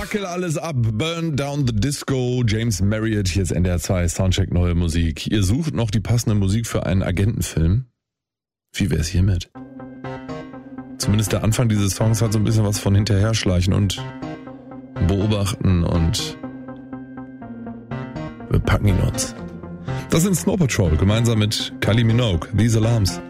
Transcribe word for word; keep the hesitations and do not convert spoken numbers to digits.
Fackel alles ab, burn down the disco, James Marriott, hier ist N D R zwei, Soundcheck neue Musik. Ihr sucht noch die passende Musik für einen Agentenfilm? Wie wär's hiermit? Zumindest der Anfang dieses Songs hat so ein bisschen was von hinterherschleichen und beobachten und wir packen ihn uns. Das sind Snow Patrol, gemeinsam mit Kylie Minogue, These Alarms.